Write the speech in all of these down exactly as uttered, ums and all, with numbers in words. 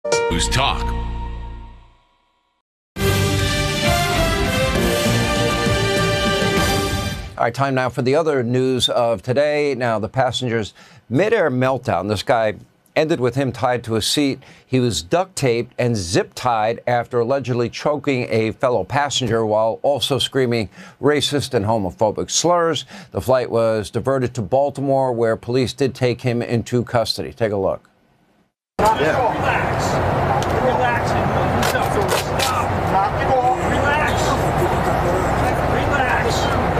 News Talk. All right, time now for the other news of today. Now, the passenger's mid-air meltdown. This guy ended with him tied to a seat. He was duct taped and zip tied after allegedly choking a fellow passenger while also screaming racist and homophobic slurs. The flight was diverted to Baltimore, where police did take him into custody. Take a look. Yeah. Relax. Relax. Stop. Relax. Relax.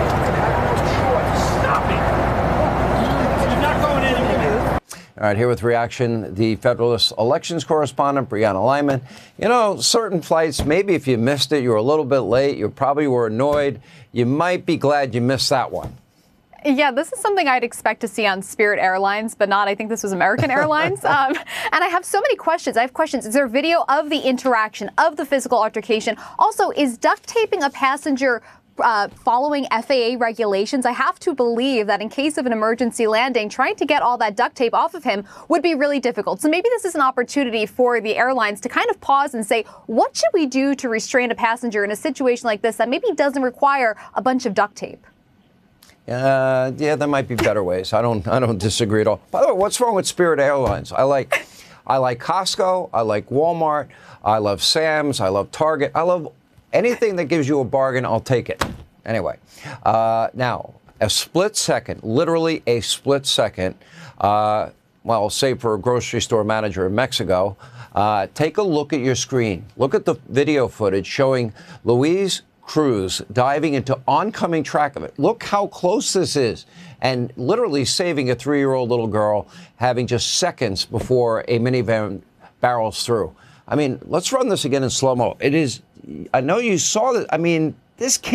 Stop it. You're not going anywhere. All right, here with reaction, the Federalist elections correspondent, Brianna Lyman. You know, certain flights, maybe if you missed it, you were a little bit late, you probably were annoyed. You might be glad you missed that one. Yeah, this is something I'd expect to see on Spirit Airlines, but not. I think this was American Airlines. Um, and I have so many questions. I have questions. Is there video of the interaction, of the physical altercation? Also, is duct taping a passenger uh, following F A A regulations? I have to believe that in case of an emergency landing, trying to get all that duct tape off of him would be really difficult. So maybe this is an opportunity for the airlines to kind of pause and say, what should we do to restrain a passenger in a situation like this that maybe doesn't require a bunch of duct tape? Uh, yeah, there might be better ways. I don't, I don't disagree at all. By the way, what's wrong with Spirit Airlines? I like, I like Costco. I like Walmart. I love Sam's. I love Target. I love anything that gives you a bargain. I'll take it. Anyway, uh, now a split second, literally a split second. Uh, well, say for a grocery store manager in Mexico, uh, take a look at your screen. Look at the video footage showing Luis Cruz diving into oncoming traffic. Look how close this is, and literally saving a three-year-old little girl, having just seconds before a minivan barrels through. I mean, let's run this again in slow-mo. It is, I know you saw that. I mean, this can't